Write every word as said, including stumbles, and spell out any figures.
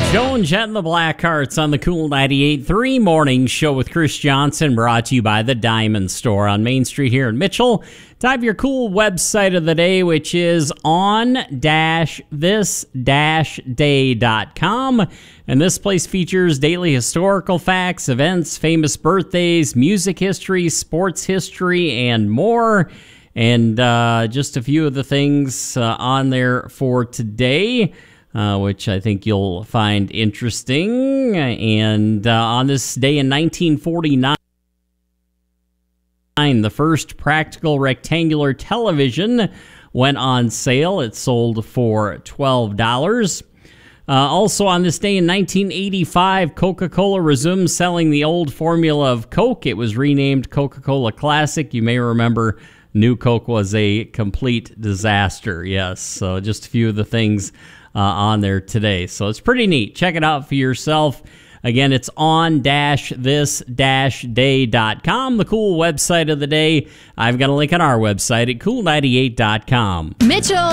Joan Jett and the Blackhearts on the Cool ninety-eight point three Morning Show with Chris Johnson, brought to you by the Diamond Store on Main Street here in Mitchell. Time for your cool website of the day, which is on dash this dash day dot com. And this place features daily historical facts, events, famous birthdays, music history, sports history, and more. And uh, just a few of the things uh, on there for today, Uh, which I think you'll find interesting. And uh, on this day in nineteen forty-nine, the first practical rectangular television went on sale. It sold for twelve dollars. Uh, also on this day in nineteen eighty-five, Coca-Cola resumed selling the old formula of Coke. It was renamed Coca-Cola Classic. You may remember New Coke was a complete disaster. Yes, so just a few of the things Uh, on there today. So it's pretty neat. Check it out for yourself. Again, it's on dash this dash day dot com, the cool website of the day. I've got a link on our website at cool ninety-eight dot com. Mitchell.